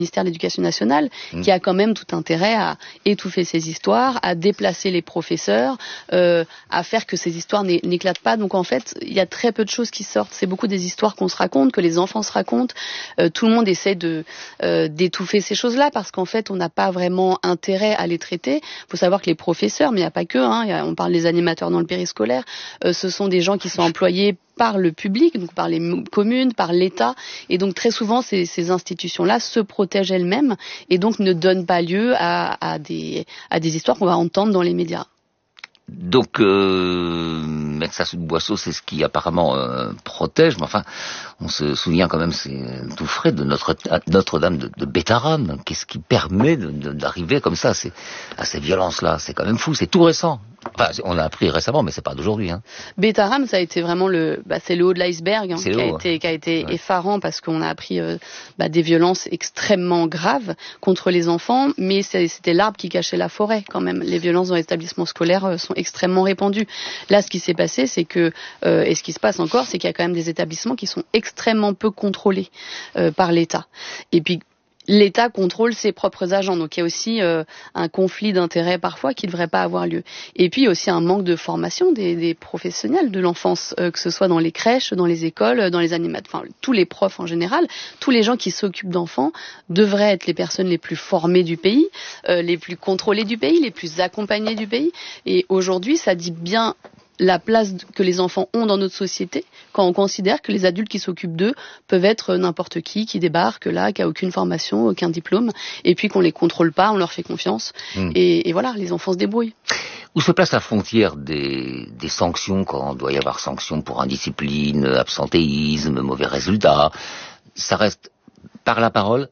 ministère de l'Éducation nationale, qui a quand même tout intérêt à étouffer ces histoires, à déplacer les professeurs, à faire que ces histoires n'éclatent pas. Donc en fait, il y a très peu de choses qui sortent. C'est beaucoup des histoires qu'on se raconte, que les enfants se racontent. Tout le monde essaie d'étouffer ces choses-là parce qu'en fait, on n'a pas vraiment intérêt à les traiter. Il faut savoir que les professeurs, mais il n'y a pas que, on parle des animateurs dans le périscolaire, ce sont des gens qui sont employés par le public, donc par les communes, par l'État, et donc très souvent ces institutions-là se protègent elles-mêmes et donc ne donnent pas lieu à des histoires qu'on va entendre dans les médias. Donc, Maître Sassou-Boisseau, c'est ce qui apparemment protège, mais enfin, on se souvient quand même, c'est tout frais, de Notre-Dame de Bétharram. Qu'est-ce qui permet d'arriver comme ça à ces violences-là? C'est quand même fou, c'est tout récent. Enfin, on l'a appris récemment, mais c'est pas d'aujourd'hui. Bétharram, ça a été vraiment c'est le haut de l'iceberg, qui a été effarant parce qu'on a appris des violences extrêmement graves contre les enfants, mais c'était l'arbre qui cachait la forêt quand même. Les violences dans les établissements scolaires sont extrêmement répandues. Là, ce qui s'est passé, c'est que, et ce qui se passe encore, c'est qu'il y a quand même des établissements qui sont extrêmement peu contrôlés par l'État. Et puis, l'État contrôle ses propres agents, donc il y a aussi un conflit d'intérêts parfois qui ne devrait pas avoir lieu. Et puis il y a aussi un manque de formation des professionnels de l'enfance, que ce soit dans les crèches, dans les écoles, dans les animateurs, enfin tous les profs en général, tous les gens qui s'occupent d'enfants devraient être les personnes les plus formées du pays, les plus contrôlées du pays, les plus accompagnées du pays. Et aujourd'hui, ça dit bien la place que les enfants ont dans notre société quand on considère que les adultes qui s'occupent d'eux peuvent être n'importe qui débarque là, qui a aucune formation, aucun diplôme, et puis qu'on les contrôle pas, on leur fait confiance, et voilà, les enfants se débrouillent. Où se place la frontière des sanctions quand il doit y avoir sanctions pour indiscipline, absentéisme, mauvais résultats? Ça reste par la parole,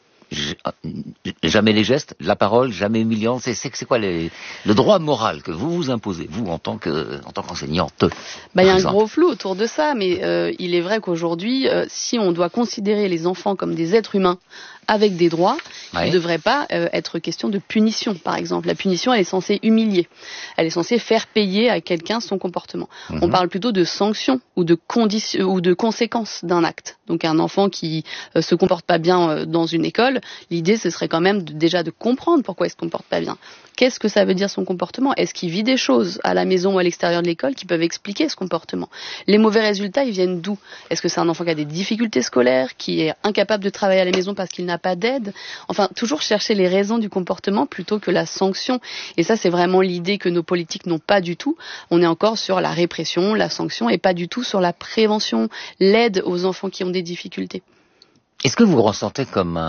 jamais les gestes, la parole, jamais humiliant. C'est quoi le droit moral que vous vous imposez, vous, en tant qu'enseignante? Il y a un gros flou autour de ça, mais il est vrai qu'aujourd'hui, si on doit considérer les enfants comme des êtres humains avec des droits, il ne devrait pas être question de punition, par exemple. La punition, elle est censée humilier. Elle est censée faire payer à quelqu'un son comportement. On parle plutôt de sanctions ou de conséquences d'un acte. Donc un enfant qui se comporte pas bien dans une école, l'idée, ce serait quand même déjà de comprendre pourquoi il se comporte pas bien. Qu'est-ce que ça veut dire son comportement? Est-ce qu'il vit des choses à la maison ou à l'extérieur de l'école qui peuvent expliquer ce comportement? Les mauvais résultats, ils viennent d'où? Est-ce que c'est un enfant qui a des difficultés scolaires, qui est incapable de travailler à la maison parce qu'il n'a pas d'aide? Enfin, toujours chercher les raisons du comportement plutôt que la sanction. Et ça, c'est vraiment l'idée que nos politiques n'ont pas du tout. On est encore sur la répression, la sanction, et pas du tout sur la prévention, l'aide aux enfants qui ont des difficultés. Est-ce que vous ressentez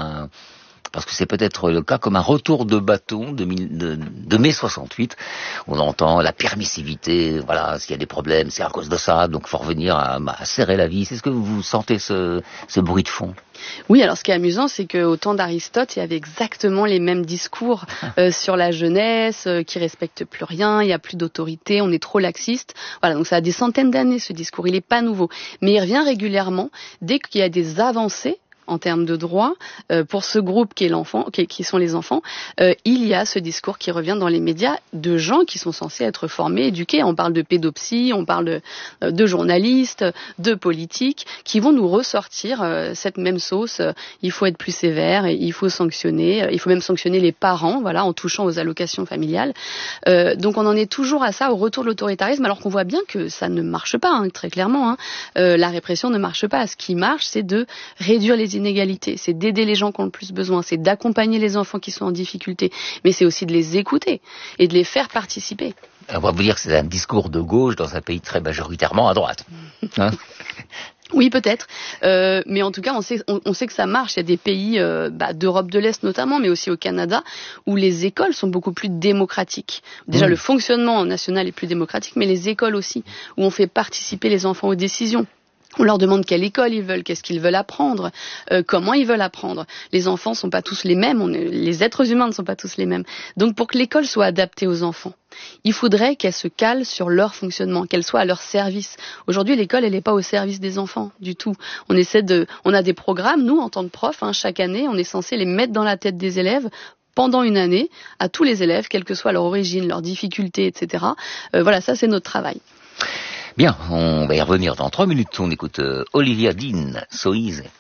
parce que c'est peut-être le cas, comme un retour de bâton de mai 68. On entend la permissivité, voilà, s'il y a des problèmes, c'est à cause de ça, donc il faut revenir à serrer la vis. Est-ce que vous sentez ce bruit de fond? Oui, alors ce qui est amusant, c'est qu'au temps d'Aristote, il y avait exactement les mêmes discours sur la jeunesse, qui respecte plus rien, il n'y a plus d'autorité, on est trop laxiste. Voilà, donc ça a des centaines d'années ce discours, il n'est pas nouveau. Mais il revient régulièrement dès qu'il y a des avancées en termes de droits, pour ce groupe qui est l'enfant, qui sont les enfants, il y a ce discours qui revient dans les médias de gens qui sont censés être formés, éduqués. On parle de pédopsie, on parle de journalistes, de politiques, qui vont nous ressortir cette même sauce. Il faut être plus sévère, il faut sanctionner, il faut même sanctionner les parents, voilà, en touchant aux allocations familiales. Donc on en est toujours à ça, au retour de l'autoritarisme, alors qu'on voit bien que ça ne marche pas, très clairement. La répression ne marche pas. Ce qui marche, c'est de réduire les inégalités, c'est d'aider les gens qui ont le plus besoin, c'est d'accompagner les enfants qui sont en difficulté, mais c'est aussi de les écouter et de les faire participer. On va vous dire que c'est un discours de gauche dans un pays très majoritairement à droite. Oui, peut-être, mais en tout cas, on sait que ça marche. Il y a des pays d'Europe de l'Est notamment, mais aussi au Canada, où les écoles sont beaucoup plus démocratiques. Déjà, le fonctionnement national est plus démocratique, mais les écoles aussi, où on fait participer les enfants aux décisions. On leur demande quelle école ils veulent, qu'est-ce qu'ils veulent apprendre, comment ils veulent apprendre. Les enfants sont pas tous les mêmes, les êtres humains ne sont pas tous les mêmes. Donc pour que l'école soit adaptée aux enfants, il faudrait qu'elle se cale sur leur fonctionnement, qu'elle soit à leur service. Aujourd'hui, l'école, elle n'est pas au service des enfants du tout. On a des programmes, nous, en tant que profs, chaque année, on est censé les mettre dans la tête des élèves pendant une année, à tous les élèves, quelle que soit leur origine, leurs difficultés, etc. Voilà, ça c'est notre travail. Bien, on va y revenir dans 3 minutes. On écoute Olivia Dean, So Easy.